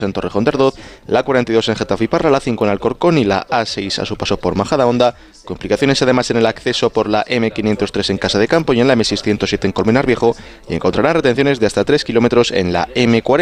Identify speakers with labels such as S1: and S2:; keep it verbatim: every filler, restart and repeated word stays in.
S1: en Torrejón de Ardoz, la cuarenta y dos en Getafe y Parra, la cinco en Alcorcón y la A seis a su paso por Majadahonda. Complicaciones además en el acceso por la eme quinientos tres en Casa de Campo y en la eme seiscientos siete en Colmenar Viejo, y encontrará retenciones de hasta tres kilómetros en la eme cuarenta.